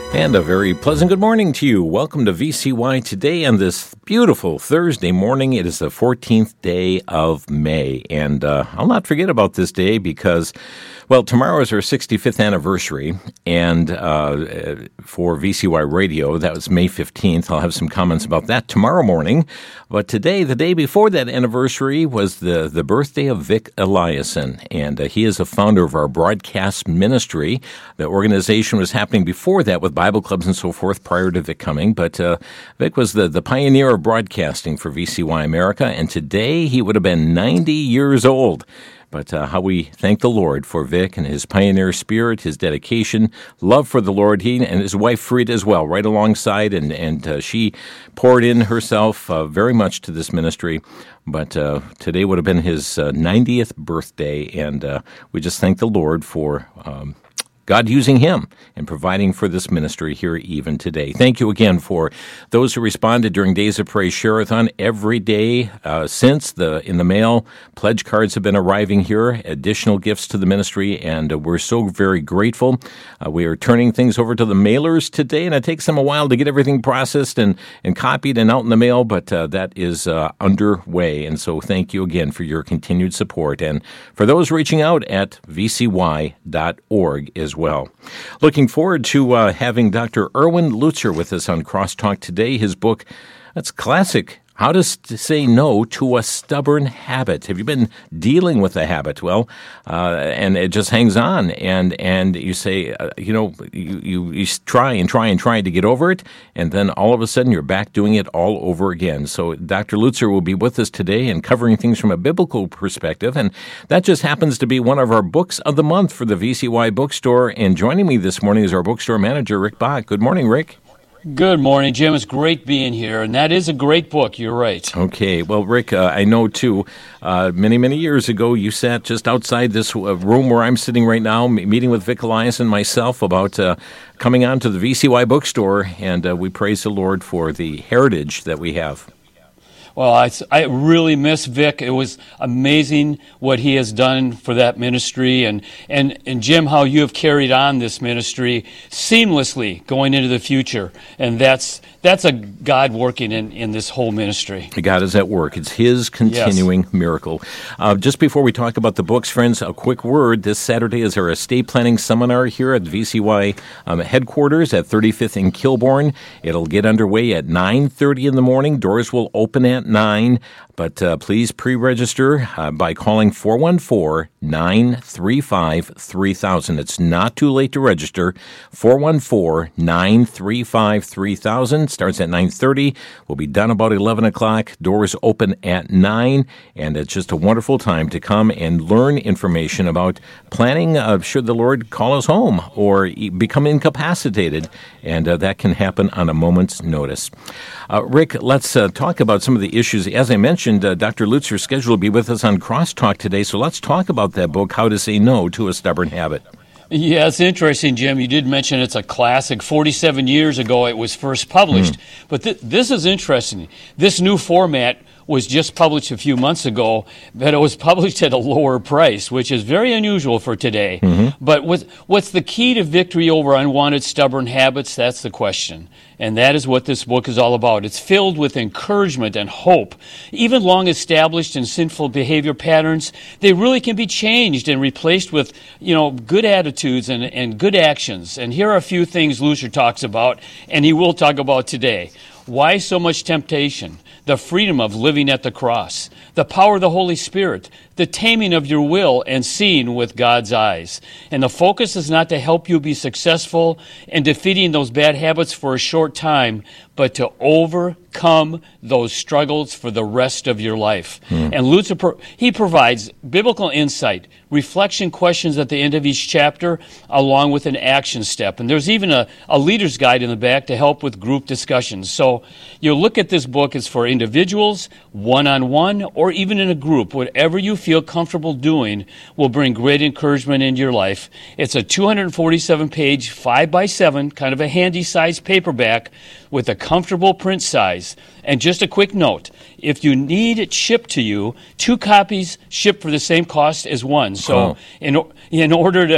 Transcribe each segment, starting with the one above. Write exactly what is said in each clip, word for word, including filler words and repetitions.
And a very pleasant good morning to you. Welcome to V C Y today on this beautiful Thursday morning. It is the fourteenth day of May. And uh, I'll not forget about this day because, well, tomorrow is our sixty-fifth anniversary. And uh, for V C Y Radio, that was May fifteenth. I'll have some comments about that tomorrow morning. But today, the day before that anniversary, was the, the birthday of Vic Eliason. And uh, he is a founder of our broadcast ministry. The organization was happening before that with Bible clubs and so forth prior to Vic coming. But uh, Vic was the, the pioneer of broadcasting for V C Y America. And today, he would have been ninety years old. But uh, how we thank the Lord for Vic and his pioneer spirit, his dedication, love for the Lord. He and his wife Frida as well, right alongside, and and uh, she poured in herself uh, very much to this ministry. But uh, today would have been his uh, ninetieth birthday, and uh, we just thank the Lord for Um, God using him and providing for this ministry here even today. Thank you again for those who responded during Days of Praise Share-a-thon every day uh, since the in the mail. Pledge cards have been arriving here, additional gifts to the ministry, and uh, we're so very grateful. Uh, we are turning things over to the mailers today, and it takes them a while to get everything processed and, and copied and out in the mail, but uh, that is uh, underway. And so thank you again for your continued support. And for those reaching out at v c y dot org as well. well. Looking forward to uh, having Doctor Erwin Lutzer with us on Crosstalk today. His book, that's classic, How to Say No to a Stubborn Habit. Have you been dealing with a habit? Well, uh, and it just hangs on, and and you say, uh, you know, you, you, you try and try and try to get over it, and then all of a sudden you're back doing it all over again. So Doctor Lutzer will be with us today and covering things from a biblical perspective, and that just happens to be one of our books of the month for the V C Y bookstore. And joining me this morning is our bookstore manager, Rick Bach. Good morning, Rick. Good morning, Jim. It's great being here, and that is a great book. You're right. Okay. Well, Rick, uh, I know, too, uh, many, many years ago, you sat just outside this uh, room where I'm sitting right now, m- meeting with Vic Eliason and myself about uh, coming on to the V C Y bookstore, and uh, we praise the Lord for the heritage that we have. Well, I, I really miss Vic. It was amazing what he has done for that ministry. And, and, and Jim, how you have carried on this ministry seamlessly going into the future. And that's that's a God working in, in this whole ministry. God is at work. It's His continuing yes. miracle. Uh, just before we talk about the books, friends, a quick word. This Saturday is our estate planning seminar here at V C Y um, headquarters at thirty-fifth in Kilbourne. It'll get underway at nine thirty in the morning. Doors will open at nine, but uh, please pre-register uh, by calling four one four, nine three five, three thousand. It's not too late to register. four one four, nine three five, three thousand. Starts at nine thirty. We'll be done about eleven o'clock. Doors open at nine, and it's just a wonderful time to come and learn information about planning uh, should the Lord call us home or become incapacitated, and uh, that can happen on a moment's notice. Uh, Rick, let's uh, talk about some of the issues. As I mentioned, uh, Doctor Lutzer's schedule will be with us on Crosstalk today, so let's talk about that book, How to Say No to a Stubborn Habit. Yeah, it's interesting, Jim. You did mention it's a classic. forty-seven years ago it was first published. Mm. But th- this is interesting. This new format was just published a few months ago, but it was published at a lower price, which is very unusual for today. Mm-hmm. But with, what's the key to victory over unwanted, stubborn habits? That's the question. And that is what this book is all about. It's filled with encouragement and hope. Even long-established and sinful behavior patterns, they really can be changed and replaced with, you know, good attitudes and, and good actions. And here are a few things Lutzer talks about, and he will talk about today. Why so much temptation? The freedom of living at the cross, the power of the Holy Spirit, the taming of your will and seeing with God's eyes. And the focus is not to help you be successful in defeating those bad habits for a short time, but to overcome those struggles for the rest of your life. Mm. And Lutzer, he provides biblical insight, reflection questions at the end of each chapter, along with an action step. And there's even a, a leader's guide in the back to help with group discussions. So you look at this book, it's for individuals, one-on-one, or even in a group. Whatever you feel comfortable doing will bring great encouragement into your life. It's a two hundred forty-seven page, five by seven, kind of a handy-sized paperback with a comfortable print size. And just a quick note, if you need it shipped to you, two copies ship for the same cost as one. So oh. in, in order to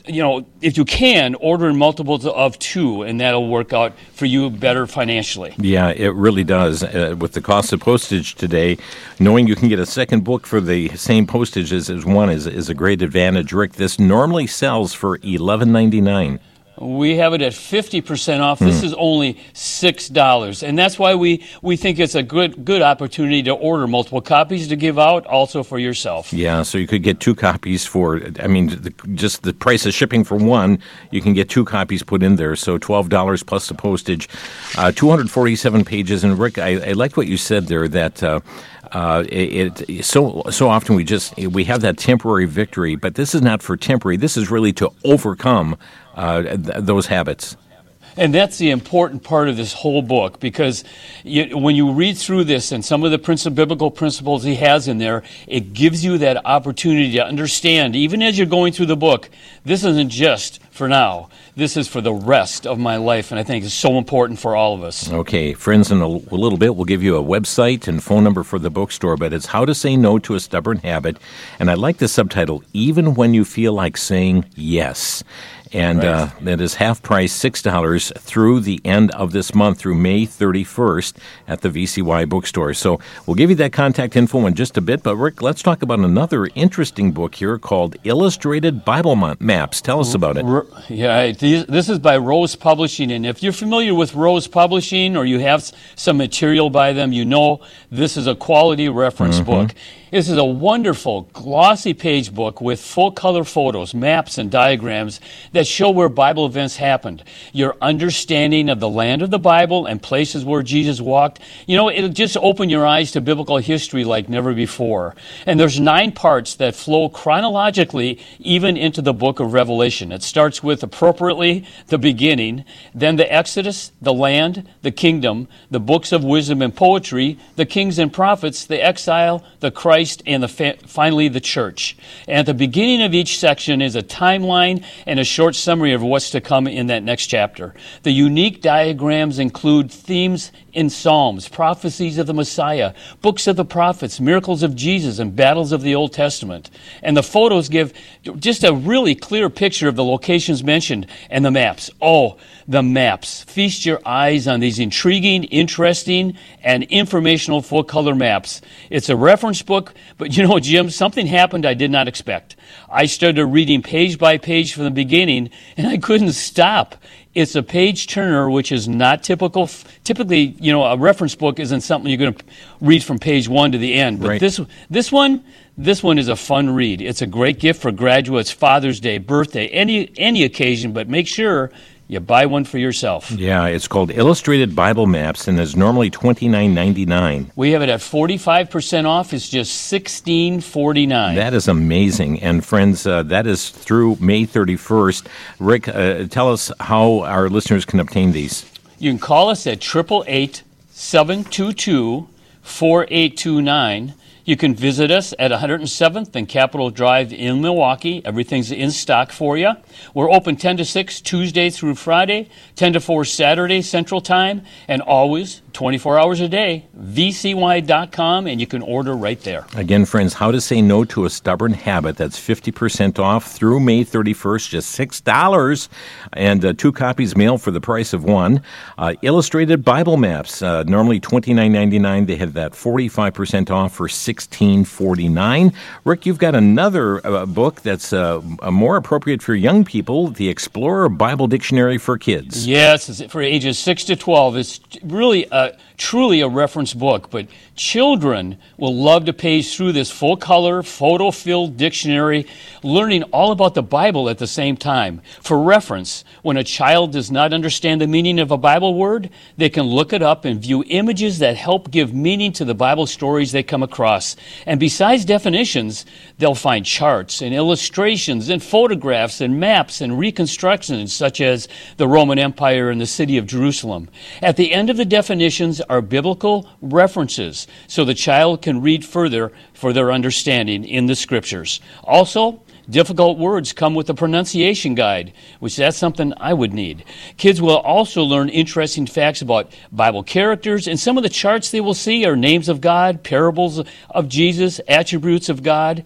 you know, if you can, order in multiples of two, and that'll work out for you better financially. Yeah, it really does. Uh, with the cost of postage today, knowing you can get a second book for the same postage as, as one is, is a great advantage. Rick, this normally sells for eleven ninety-nine. We have it at fifty percent off. This Mm. is only six dollars. And that's why we, we think it's a good good opportunity to order multiple copies to give out also for yourself. Yeah, so you could get two copies for, I mean, the, just the price of shipping for one, you can get two copies put in there. So twelve dollars plus the postage, uh, two hundred forty-seven pages. And Rick, I, I liked what you said there that uh, uh, it, it so so often we just, we have that temporary victory, but this is not for temporary. This is really to overcome uh, th- those habits. And that's the important part of this whole book, because you, when you read through this and some of the principal, biblical principles he has in there, it gives you that opportunity to understand, even as you're going through the book, this isn't just for now. This is for the rest of my life, and I think it's so important for all of us. Okay, friends, in a, a little bit, we'll give you a website and phone number for the bookstore, but it's How to Say No to a Stubborn Habit, and I like the subtitle, Even When You Feel Like Saying Yes. And Right. uh, that is half price, six dollars through the end of this month, through May thirty-first at the V C Y bookstore. So we'll give you that contact info in just a bit. But, Rick, let's talk about another interesting book here called Illustrated Bible Ma- Maps. Tell us about it. R- Yeah, these- this is by Rose Publishing, and if you're familiar with Rose Publishing or you have s- some material by them, you know this is a quality reference book. This is a wonderful, glossy page book with full-color photos, maps, and diagrams that show where Bible events happened. Your understanding of the land of the Bible and places where Jesus walked, you know, it'll just open your eyes to biblical history like never before. And there's nine parts that flow chronologically even into the book of Revelation. It starts with, appropriately, the beginning, then the Exodus, the land, the kingdom, the books of wisdom and poetry, the kings and prophets, the exile, the Christ, and the fa- finally the church. And at the beginning of each section is a timeline and a short summary of what's to come in that next chapter. The unique diagrams include themes in Psalms, prophecies of the Messiah, books of the prophets, miracles of Jesus, and battles of the Old Testament. And the photos give just a really clear picture of the locations mentioned and the maps. Oh, the maps. Feast your eyes on these intriguing, interesting, and informational full-color maps. It's a reference book, but you know, Jim, something happened I did not expect. I started reading page by page from the beginning, and I couldn't stop. It's a page turner, which is not typical. Typically, you know, a reference book isn't something you're going to read from page one to the end. But Right. this this one, this one is a fun read. It's a great gift for graduates, Father's Day, birthday, any any occasion. But make sure you buy one for yourself. Yeah, it's called Illustrated Bible Maps, and is normally twenty-nine ninety-nine. We have it at forty-five percent off. It's just sixteen forty-nine. That is amazing. And friends, uh, that is through May thirty-first. Rick, uh, tell us how our listeners can obtain these. You can call us at eight eight eight, seven two two, four eight two nine. You can visit us at one hundred seventh and Capitol Drive in Milwaukee. Everything's in stock for you. We're open ten to six Tuesday through Friday, ten to four Saturday Central Time, and always twenty-four hours a day, V C Y dot com, and you can order right there. Again, friends, How to Say No to a Stubborn Habit. That's fifty percent off through May thirty-first, just six dollars, and uh, two copies mailed for the price of one. Uh, Illustrated Bible Maps, uh, normally twenty-nine ninety-nine. They have that forty-five percent off for sixteen forty-nine. Rick, you've got another uh, book that's uh, more appropriate for young people, The Explorer Bible Dictionary for Kids. Yes, it's for ages six to twelve. It's really a, truly a reference book, but children will love to page through this full-color, photo-filled dictionary, learning all about the Bible at the same time. For reference, when a child does not understand the meaning of a Bible word, they can look it up and view images that help give meaning to the Bible stories they come across. And besides definitions, they'll find charts and illustrations and photographs and maps and reconstructions such as the Roman Empire and the city of Jerusalem. At the end of the definitions are biblical references so the child can read further for their understanding in the scriptures. Also, difficult words come with a pronunciation guide, which that's something I would need. Kids will also learn interesting facts about Bible characters, and some of the charts they will see are names of God, parables of Jesus, attributes of God.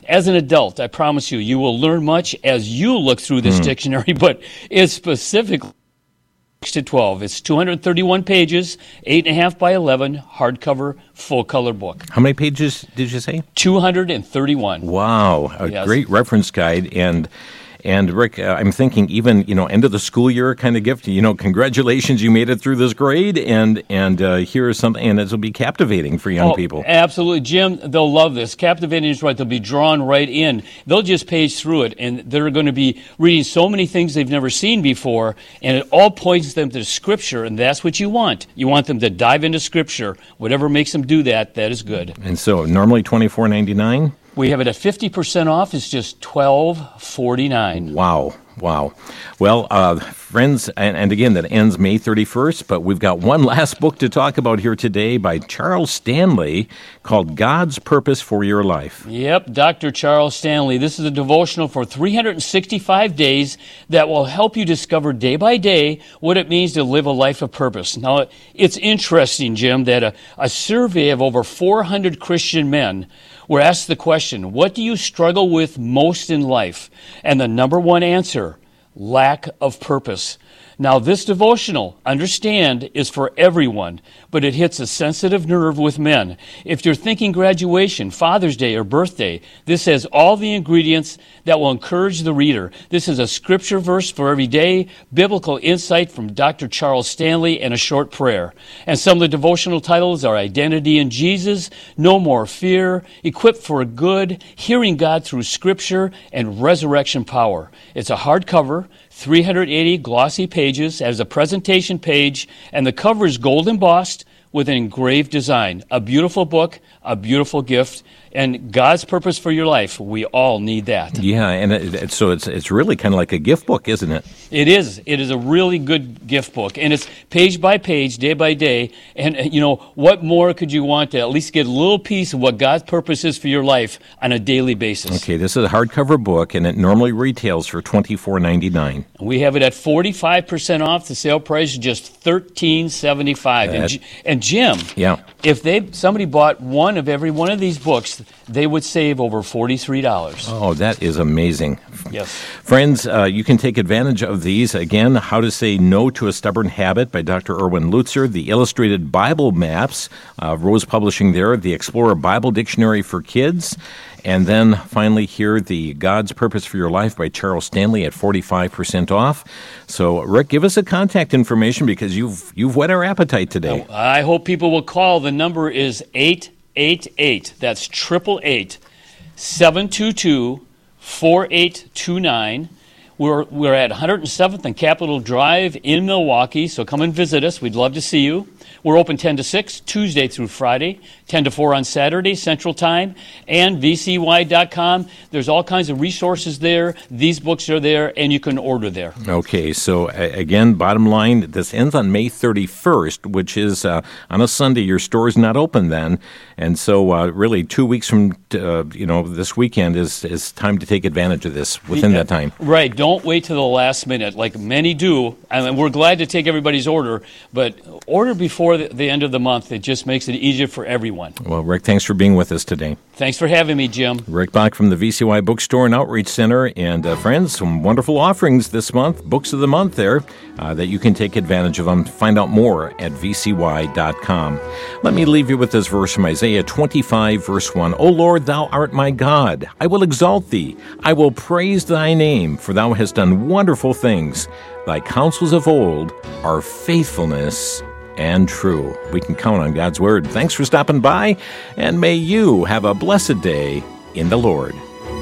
as an adult, I promise you, you will learn much as you look through this mm. dictionary, but it's specifically six to twelve. It's two hundred thirty-one pages, eight and a half by eleven, hardcover, full-color book. How many pages did you say? two hundred thirty-one. Wow, a yes. great reference guide. And And Rick, uh, I'm thinking even, you know, end of the school year kind of gift, you know, congratulations, you made it through this grade, and and uh, here is something, and this will be captivating for young oh, people. Absolutely. Jim, they'll love this. Captivating is right. They'll be drawn right in. They'll just page through it, and they're going to be reading so many things they've never seen before, and it all points them to Scripture, and that's what you want. You want them to dive into Scripture. Whatever makes them do that, that is good. And so normally twenty-four ninety-nine. We have it at fifty percent off. It's just twelve forty-nine. Wow. Wow. Well, uh, friends, and, and again, that ends May thirty-first, but we've got one last book to talk about here today by Charles Stanley called God's Purpose for Your Life. Yep, Doctor Charles Stanley. This is a devotional for three hundred sixty-five days that will help you discover day by day what it means to live a life of purpose. Now, it's interesting, Jim, that a, a survey of over four hundred Christian men were asked the question, what do you struggle with most in life? And the number one answer, lack of purpose. Now, this devotional, understand, is for everyone, but it hits a sensitive nerve with men. If you're thinking graduation, Father's Day, or birthday, this has all the ingredients that will encourage the reader. This is a scripture verse for every day, biblical insight from Doctor Charles Stanley, and a short prayer. And some of the devotional titles are Identity in Jesus, No More Fear, Equipped for Good, Hearing God Through Scripture, and Resurrection Power. It's a hardcover, three hundred eighty glossy pages, as a presentation page, and the cover is gold embossed with an engraved design. A beautiful book, a beautiful gift, and God's purpose for your life. We all need that. Yeah, and it, it, so it's it's really kind of like a gift book, isn't it? It is. It is a really good gift book, and it's page by page, day by day. And, you know, what more could you want to at least get a little piece of what God's purpose is for your life on a daily basis? Okay, this is a hardcover book, and it normally retails for twenty-four ninety-nine. We have it at forty-five percent off. The sale price is just thirteen seventy-five. And, and Jim, yeah. if they somebody bought one of every one of these books, they would save over forty-three dollars. Oh, that is amazing. Yes. Friends, uh, you can take advantage of these. Again, How to Say No to a Stubborn Habit by Doctor Erwin Lutzer, the Illustrated Bible Maps, uh, Rose Publishing there, the Explorer Bible Dictionary for Kids, and then finally here, the God's Purpose for Your Life by Charles Stanley at forty-five percent off. So, Rick, give us a contact information because you've you've whet our appetite today. I hope people will call. The number is eight eight eight. That's triple eight seven two two four eight two nine. We're we're at one hundred seventh and Capitol Drive in Milwaukee, so come and visit us. We'd love to see you. We're open ten to six, Tuesday through Friday, ten to four on Saturday, Central Time, and V C Y dot com. There's all kinds of resources there. These books are there, and you can order there. Okay, so uh, again, bottom line, this ends on May thirty-first, which is uh, on a Sunday. Your store is not open then, and so uh, really two weeks from uh, you know this weekend is is time to take advantage of this within that time. Right. Don't wait to the last minute, like many do. And we're glad to take everybody's order, but order before the, the end of the month. It just makes it easier for everyone. Well, Rick, thanks for being with us today. Thanks for having me, Jim. Rick Bach from the V C Y Bookstore and Outreach Center. And uh, friends, some wonderful offerings this month, books of the month there, uh, that you can take advantage of them. Find out more at V C Y dot com. Let me leave you with this verse from Isaiah twenty-five, verse one. O Lord, thou art my God. I will exalt thee. I will praise thy name, for thou hast done wonderful things. Thy counsels of old are faithfulness and true. We can count on God's word. Thanks for stopping by, and may you have a blessed day in the Lord.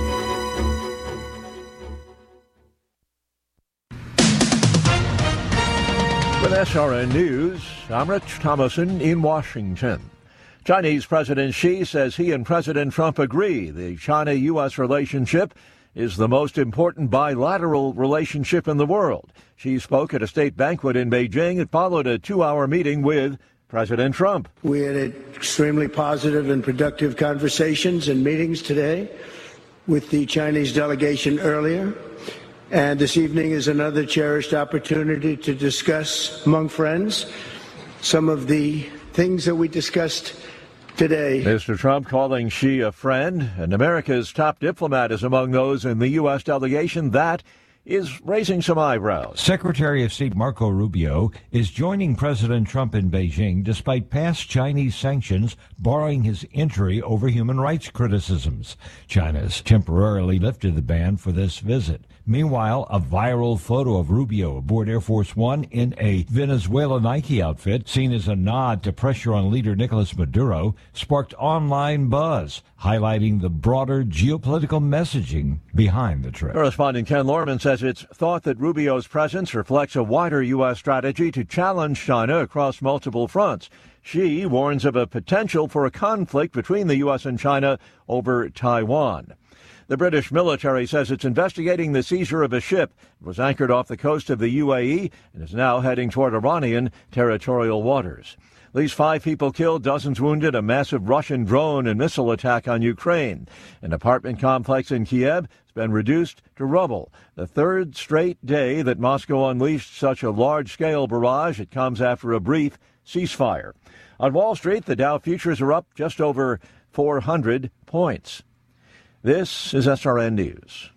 With S R N News, I'm Rich Thomason in Washington. Chinese President Xi says he and President Trump agree the China-U S relationship is the most important bilateral relationship in the world. Xi spoke at a state banquet in Beijing. It followed a two-hour meeting with President Trump. We had extremely positive and productive conversations and meetings today with the Chinese delegation earlier. And this evening is another cherished opportunity to discuss among friends some of the things that we discussed today. Mister Trump calling Xi a friend, and America's top diplomat is among those in the U S delegation. That is raising some eyebrows. Secretary of State Marco Rubio is joining President Trump in Beijing despite past Chinese sanctions barring his entry over human rights criticisms. China's temporarily lifted the ban for this visit. Meanwhile, a viral photo of Rubio aboard Air Force One in a Venezuela Nike outfit, seen as a nod to pressure on leader Nicolas Maduro, sparked online buzz, highlighting the broader geopolitical messaging behind the trip. Correspondent Ken Lorman says it's thought that Rubio's presence reflects a wider U S strategy to challenge China across multiple fronts. Xi warns of a potential for a conflict between the U S and China over Taiwan. The British military says it's investigating the seizure of a ship. It was anchored off the coast of the U A E and is now heading toward Iranian territorial waters. At least five people killed, dozens wounded, a massive Russian drone and missile attack on Ukraine. An apartment complex in Kiev has been reduced to rubble. The third straight day that Moscow unleashed such a large-scale barrage. It comes after a brief ceasefire. On Wall Street, the Dow futures are up just over four hundred points. This is S R N News.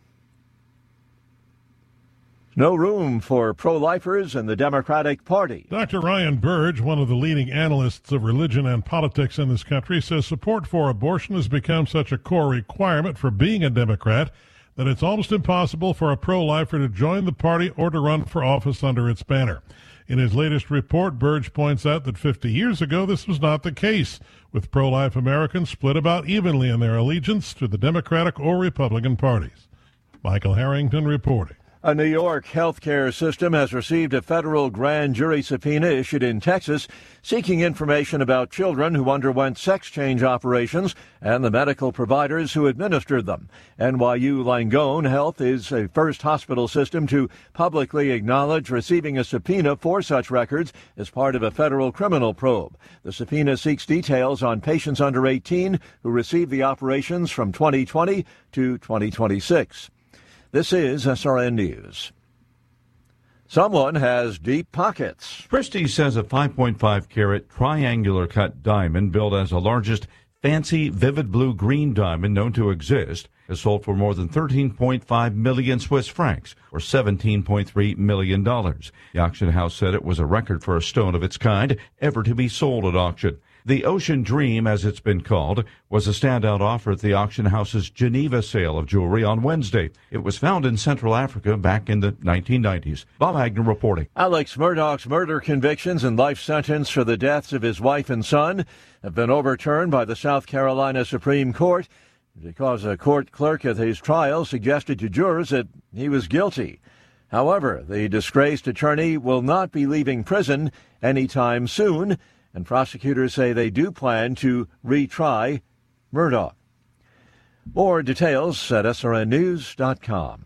No room for pro-lifers in the Democratic Party. Doctor Ryan Burge, one of the leading analysts of religion and politics in this country, says support for abortion has become such a core requirement for being a Democrat that it's almost impossible for a pro-lifer to join the party or to run for office under its banner. In his latest report, Burge points out that fifty years ago this was not the case, with pro-life Americans split about evenly in their allegiance to the Democratic or Republican parties. Michael Harrington reporting. A New York healthcare system has received a federal grand jury subpoena issued in Texas seeking information about children who underwent sex change operations and the medical providers who administered them. N Y U Langone Health is a first hospital system to publicly acknowledge receiving a subpoena for such records as part of a federal criminal probe. The subpoena seeks details on patients under eighteen who received the operations from twenty twenty to twenty twenty-six. This is S R N News. Someone has deep pockets. Christie says a five point five carat triangular cut diamond billed as the largest fancy vivid blue green diamond known to exist has sold for more than thirteen point five million Swiss francs, or seventeen point three million dollars. The auction house said it was a record for a stone of its kind ever to be sold at auction. The Ocean Dream, as it's been called, was a standout offer at the auction house's Geneva sale of jewelry on Wednesday. It was found in Central Africa back in the nineteen nineties. Bob Agnew reporting. Alex Murdaugh's murder convictions and life sentence for the deaths of his wife and son have been overturned by the South Carolina Supreme Court because a court clerk at his trial suggested to jurors that he was guilty. However, the disgraced attorney will not be leaving prison anytime soon, and prosecutors say they do plan to retry Murdaugh. More details at S R N news dot com.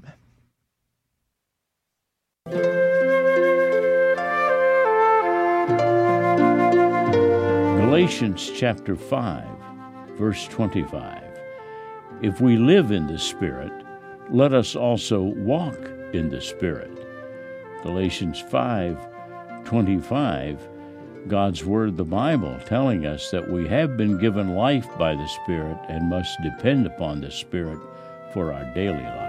Galatians chapter five, verse twenty-five. If we live in the Spirit, let us also walk in the Spirit. Galatians five, twenty-five. God's Word, the Bible, telling us that we have been given life by the Spirit and must depend upon the Spirit for our daily life.